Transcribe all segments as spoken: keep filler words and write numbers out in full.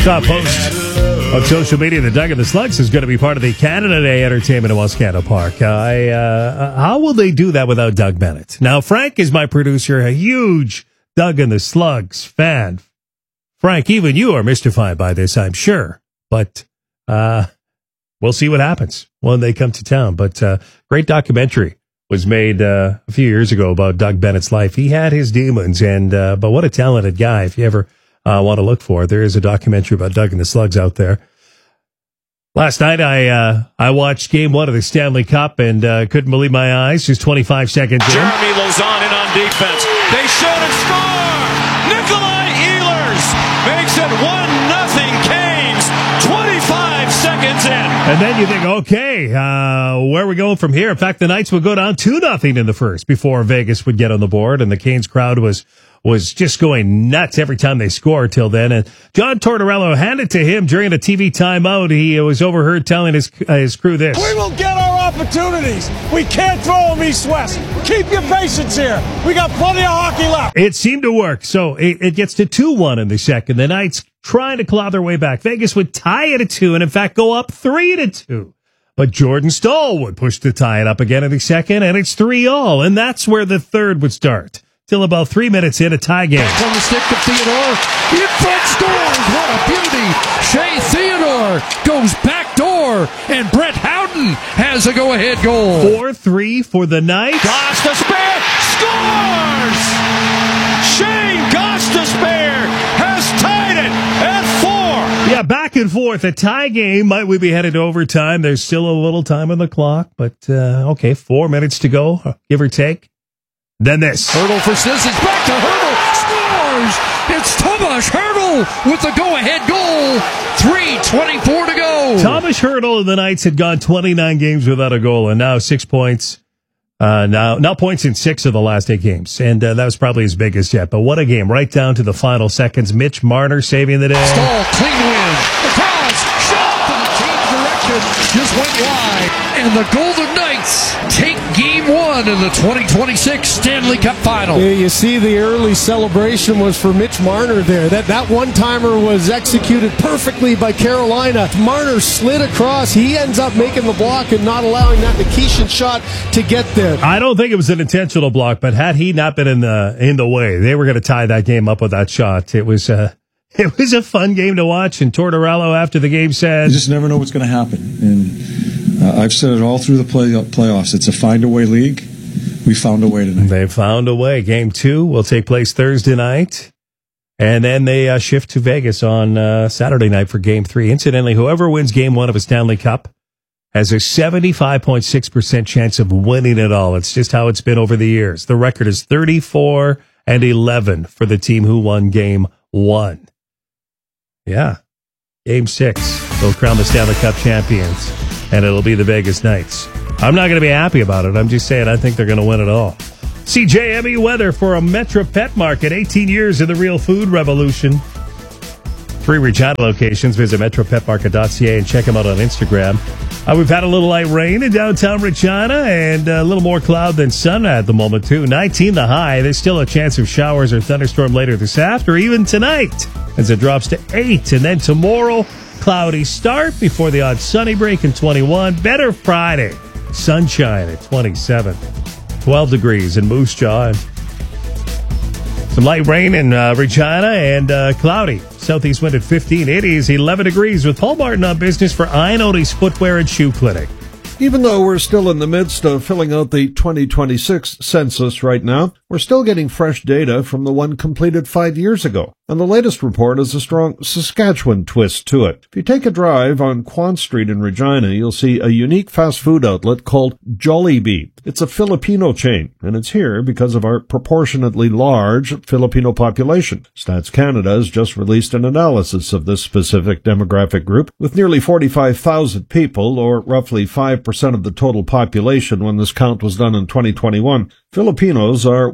Top post on social media, the Doug and the Slugs is going to be part of the Canada Day Entertainment in Wascana Park. I, uh, how will they do that without Doug Bennett? Now, Frank is my producer, a huge Doug and the Slugs fan. Frank, even you are mystified by this, I'm sure. But uh, we'll see what happens when they come to town. But uh, great documentary was made uh, a few years ago about Doug Bennett's life. He had his demons, and uh, but what a talented guy. If you ever uh, want to look for it, there is a documentary about Doug and the Slugs out there. Last night, I uh, I watched Game One of the Stanley Cup and uh, couldn't believe my eyes. Just twenty-five seconds in. Jeremy Lauzon in on defense. They shoot and score. Nikolai Ehlers makes it one nothing. Canes. Twenty-five seconds in. And then you think, okay, uh, where are we going from here? In fact, the Knights would go down two nothing in the first before Vegas would get on the board, and the Canes crowd was. was just going nuts every time they scored till then. And John Tortorella handed to him during a T V timeout. He was overheard telling his uh, his crew this. We will get our opportunities. We can't throw them east-west. Keep your patience here. We got plenty of hockey left. It seemed to work. So it, it gets to two one in the second. The Knights trying to claw their way back. Vegas would tie it at two and, in fact, go up three to two. But Jordan Staal would push to tie it up again in the second, and it's three all. And that's where the third would start. Till about three minutes in, a tie game. Back on the stick to Theodore. In front scores. What a beauty. Shea Theodore goes back door. And Brett Howden has a go-ahead goal. four three for the Knights. Gostisbehere scores! Shane Gostisbehere has tied it at four. Yeah, back and forth. A tie game. Might we be headed to overtime? There's still a little time on the clock. But, uh, okay, four minutes to go, give or take. Then this. Hurdle for Sissons. Back to Hurdle. Scores! It's Tomas Hurdle with the go-ahead goal. three twenty-four to go. Tomas Hurdle and the Knights had gone twenty-nine games without a goal, and now six points. Uh, now, now points in six of the last eight games, and uh, that was probably his biggest yet. But what a game. Right down to the final seconds. Mitch Marner saving the day. Staal, clean win. Across. Shot to the team direction. Just went wide. And the Golden Knights take game one in the twenty twenty-six Stanley Cup Final. Yeah, you see the early celebration was for Mitch Marner there. That that one-timer was executed perfectly by Carolina. Marner slid across. He ends up making the block and not allowing that Nikishin shot to get there. I don't think it was an intentional block, but had he not been in the in the way, they were going to tie that game up with that shot. It was uh, it was a fun game to watch, and Tortorella after the game said, "You just never know what's going to happen." And Uh, I've said it all through the play, playoffs. It's a find-a-way league. We found a way tonight. They found a way. Game two will take place Thursday night, and then they uh, shift to Vegas on uh, Saturday night for Game three. Incidentally, whoever wins Game one of a Stanley Cup has a seventy-five point six percent chance of winning it all. It's just how it's been over the years. The record is thirty-four and eleven for the team who won Game one. Yeah. Game six, they'll crown the Stanley Cup champions. And it'll be the Vegas Knights. I'm not going to be happy about it. I'm just saying I think they're going to win it all. C J M E weather for a Metro Pet Market. eighteen years of the real food revolution. Three Regina locations. Visit metro pet market dot c a and check them out on Instagram. Uh, we've had a little light rain in downtown Regina and a little more cloud than sun at the moment, too. nineteen the high. There's still a chance of showers or thunderstorm later this after, even tonight, as it drops to eight. And then tomorrow, cloudy start before the odd sunny break in twenty-one. Better Friday. Sunshine at twenty-seven. twelve degrees in Moose Jaw. And some light rain in uh, Regina and uh, cloudy. Southeast wind at fifteen. It is eleven degrees with Paul Martin on business for Ionodes Footwear and Shoe Clinic. Even though we're still in the midst of filling out the twenty twenty-six census right now, we're still getting fresh data from the one completed five years ago. And the latest report has a strong Saskatchewan twist to it. If you take a drive on Quan Street in Regina, you'll see a unique fast food outlet called Jollibee. It's a Filipino chain, and it's here because of our proportionately large Filipino population. Stats Canada has just released an analysis of this specific demographic group, with nearly forty-five thousand people, or roughly five percent of the total population when this count was done in twenty twenty-one. Filipinos are one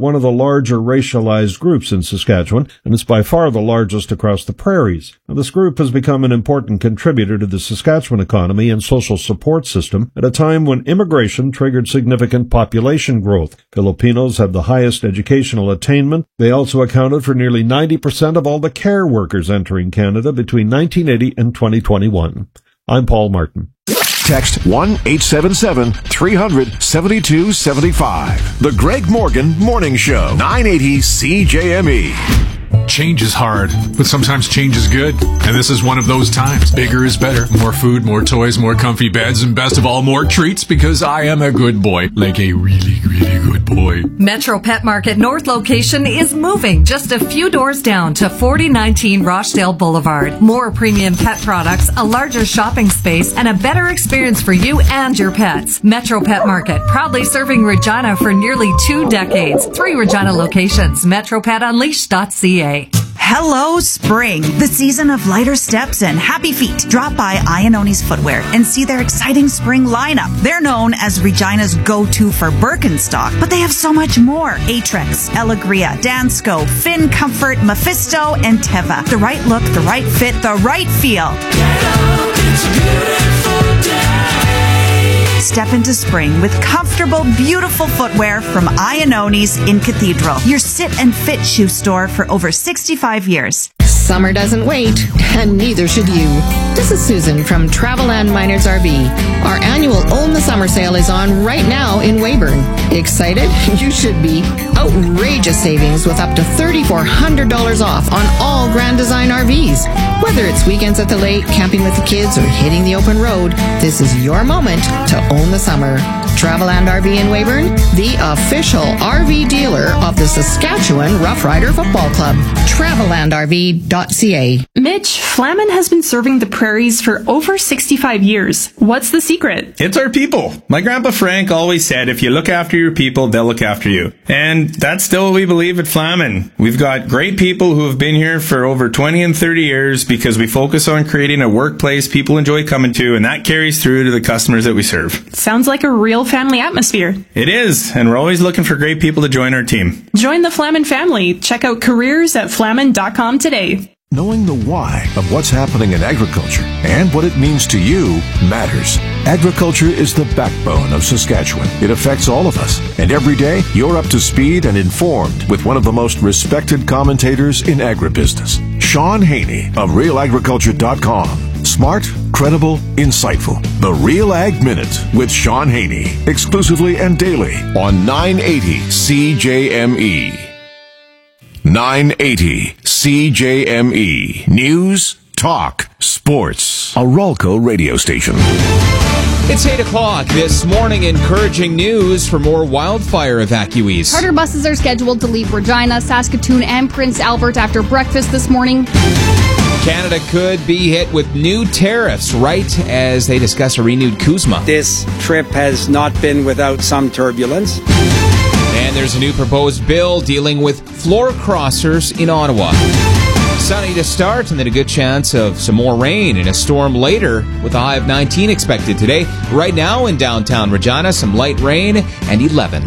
one of the larger racialized groups in Saskatchewan, and it's by far the largest across the prairies. Now, this group has become an important contributor to the Saskatchewan economy and social support system at a time when immigration triggered significant population growth. Filipinos have the highest educational attainment. They also accounted for nearly ninety percent of all the care workers entering Canada between nineteen eighty and twenty twenty-one. I'm Paul Martin. Text one eight seven seven, three hundred, seventy-two seventy-five. The Greg Morgan Morning Show, nine eighty C J M E. Change is hard, but sometimes change is good. And this is one of those times. Bigger is better. More food, more toys, more comfy beds, and best of all, more treats, because I am a good boy. Like a really, really good boy. Metro Pet Market North location is moving just a few doors down to forty nineteen Rochdale Boulevard. More premium pet products, a larger shopping space, and a better experience for you and your pets. Metro Pet Market, proudly serving Regina for nearly two decades. Three Regina locations. metro pet unleashed dot c a. Hello, spring, the season of lighter steps and happy feet. Drop by Iannoni's Footwear and see their exciting spring lineup. They're known as Regina's go-to for Birkenstock, but they have so much more. Atrex, Elegria, Dansko, Finn Comfort, Mephisto, and Teva. The right look, the right fit, the right feel. Step into spring with comfortable, beautiful footwear from Iannoni's in Cathedral, your sit and fit shoe store for over sixty-five years. Summer doesn't wait, and neither should you. This is Susan from Traveland Miners R V. Our annual Own the Summer sale is on right now in Weyburn. Excited? You should be. Outrageous savings with up to three thousand four hundred dollars off on all Grand Design R Vs. Whether it's weekends at the lake, camping with the kids, or hitting the open road, this is your moment to own the summer. Traveland R V in Weyburn, the official R V dealer of the Saskatchewan Rough Rider Football Club. Traveland R V dot c a. Mitch, Flamin has been serving the prairies for over sixty-five years. What's the secret? It's our people. My grandpa Frank always said, if you look after your people, they'll look after you. And that's still what we believe at Flamin. We've got great people who have been here for over twenty and thirty years because we focus on creating a workplace people enjoy coming to, and that carries through to the customers that we serve. Sounds like a real family atmosphere. It is, and we're always looking for great people to join our team. Join the Flamin family. Check out careers at flamin dot com today. Knowing the why of what's happening in agriculture and what it means to you matters. Agriculture is the backbone of Saskatchewan. It affects all of us. And every day, you're up to speed and informed with one of the most respected commentators in agribusiness, Sean Haney of real agriculture dot com. Smart, credible, insightful. The Real Ag Minute with Sean Haney. Exclusively and daily on nine eighty C J M E. nine eighty C J M E. News, talk, sports. A Ralco radio station. It's eight o'clock this morning. Encouraging news for more wildfire evacuees. Charter buses are scheduled to leave Regina, Saskatoon, and Prince Albert after breakfast this morning. Canada could be hit with new tariffs right as they discuss a renewed CUSMA. This trip has not been without some turbulence. And there's a new proposed bill dealing with floor crossers in Ottawa. Sunny to start, and then a good chance of some more rain and a storm later with a high of nineteen expected today. Right now in downtown Regina, some light rain and eleven.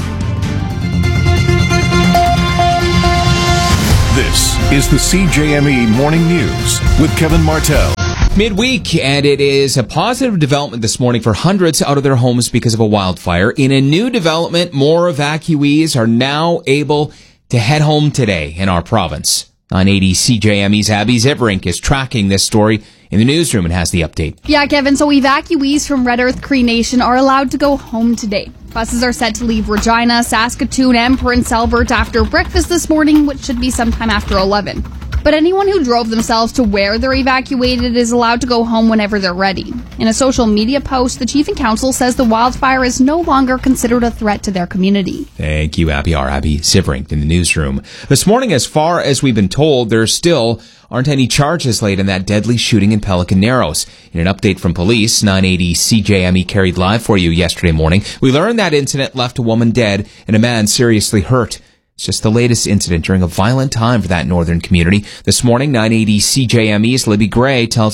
This is the C J M E Morning News with Kevin Martell. Midweek, and it is a positive development this morning for hundreds out of their homes because of a wildfire. In a new development, more evacuees are now able to head home today in our province. nine eighty C J M E's Abby Zivrink is tracking this story in the newsroom and has the update. Yeah, Kevin, so evacuees from Red Earth Cree Nation are allowed to go home today. Buses are set to leave Regina, Saskatoon, and Prince Albert after breakfast this morning, which should be sometime after eleven. But anyone who drove themselves to where they're evacuated is allowed to go home whenever they're ready. In a social media post, the Chief and Council says the wildfire is no longer considered a threat to their community. Thank you, Abby. Our Abby Zivrink in the newsroom. This morning, as far as we've been told, there still aren't any charges laid in that deadly shooting in Pelican Narrows. In an update from police, nine eighty C J M E carried live for you yesterday morning. We learned that incident left a woman dead and a man seriously hurt. It's just the latest incident during a violent time for that northern community. This morning, nine eighty C J M E's Libby Gray tells us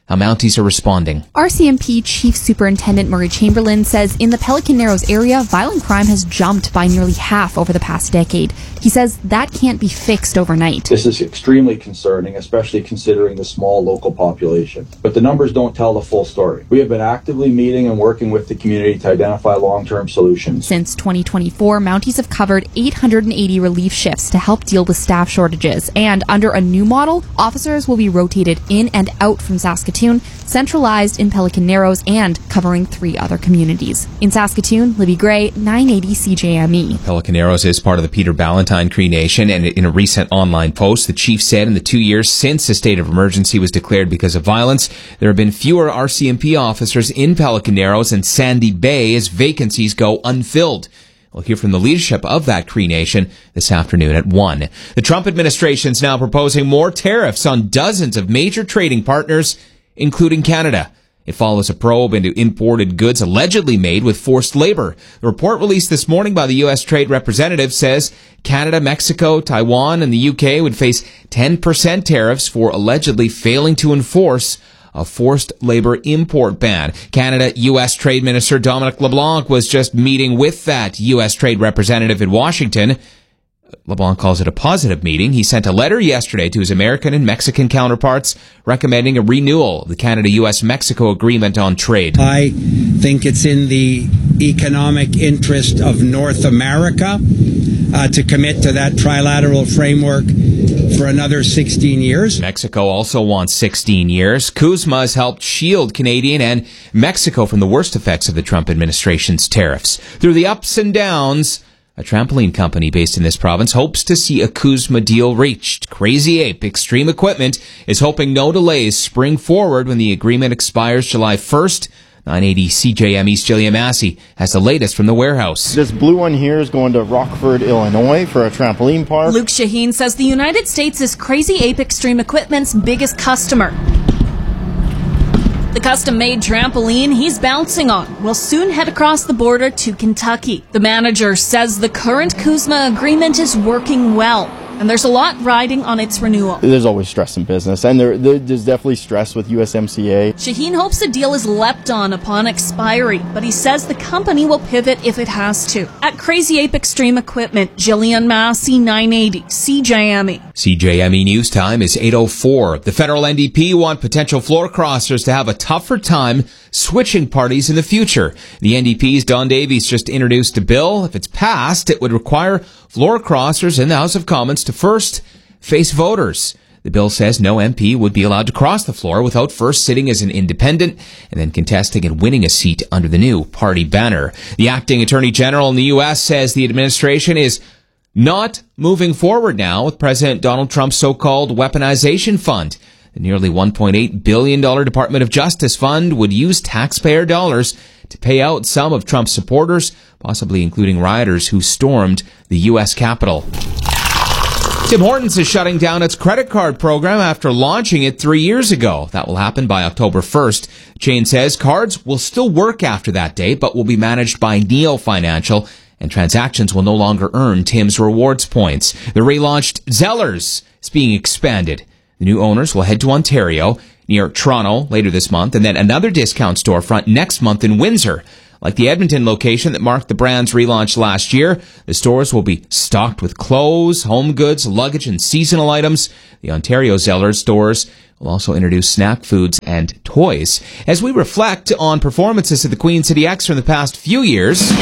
how Mounties are responding. R C M P Chief Superintendent Murray Chamberlain says in the Pelican Narrows area, violent crime has jumped by nearly half over the past decade. He says that can't be fixed overnight. This is extremely concerning, especially considering the small local population. But the numbers don't tell the full story. We have been actively meeting and working with the community to identify long-term solutions. Since twenty twenty-four, Mounties have covered eight hundred eighty relief shifts to help deal with staff shortages. And under a new model, officers will be rotated in and out from Saskatoon, centralized in Pelican Narrows and covering three other communities. In Saskatoon, Libby Gray, nine eighty C J M E. Pelican Narrows is part of the Peter Ballantyne Cree Nation, and in a recent online post, the chief said in the two years since a state of emergency was declared because of violence, there have been fewer R C M P officers in Pelican Narrows and Sandy Bay as vacancies go unfilled. We'll hear from the leadership of that Cree Nation this afternoon at one. The Trump administration is now proposing more tariffs on dozens of major trading partners, including Canada. It follows a probe into imported goods allegedly made with forced labor. The report released this morning by the U S Trade Representative says Canada, Mexico, Taiwan, and the U K would face ten percent tariffs for allegedly failing to enforce a forced labor import ban. Canada U S Trade Minister Dominic LeBlanc was just meeting with that U S Trade Representative in Washington. LeBlanc calls it a positive meeting. He sent a letter yesterday to his American and Mexican counterparts recommending a renewal of the Canada-U S Mexico Agreement on Trade. I think it's in the economic interest of North America uh, to commit to that trilateral framework for another sixteen years. Mexico also wants sixteen years. CUSMA has helped shield Canadian and Mexico from the worst effects of the Trump administration's tariffs. Through the ups and downs, a trampoline company based in this province hopes to see a CUSMA deal reached. Crazy Ape Extreme Equipment is hoping no delays spring forward when the agreement expires July first. nine eighty C J M E's Jillian Massey has the latest from the warehouse. This blue one here is going to Rockford, Illinois for a trampoline park. Luke Shaheen says the United States is Crazy Ape Extreme Equipment's biggest customer. The custom-made trampoline he's bouncing on will soon head across the border to Kentucky. The manager says the current CUSMA agreement is working well, and there's a lot riding on its renewal. There's always stress in business, and there, there's definitely stress with U S M C A. Shaheen hopes the deal is leapt on upon expiry, but he says the company will pivot if it has to. At Crazy Ape Extreme Equipment, Jillian Massey, nine eighty C J M E. C J M E News Time is eight oh four. The federal N D P want potential floor crossers to have a tougher time switching parties in the future. The N D P's Don Davies just introduced a bill. If it's passed, it would require floor crossers in the House of Commons to first face voters. The bill says no M P would be allowed to cross the floor without first sitting as an independent and then contesting and winning a seat under the new party banner. The acting attorney general in the U S says the administration is not moving forward now with President Donald Trump's so-called weaponization fund. The nearly one point eight billion dollars Department of Justice fund would use taxpayer dollars to pay out some of Trump's supporters, possibly including rioters who stormed the U S Capitol. Tim Hortons is shutting down its credit card program after launching it three years ago. That will happen by October first. The chain says cards will still work after that date, but will be managed by Neo Financial, and transactions will no longer earn Tim's rewards points. The relaunched Zellers is being expanded. The new owners will head to Ontario, near Toronto, later this month, and then another discount storefront next month in Windsor. Like the Edmonton location that marked the brand's relaunch last year, the stores will be stocked with clothes, home goods, luggage, and seasonal items. The Ontario Zellers stores will also introduce snack foods and toys. As we reflect on performances at the Queen City X from the past few years,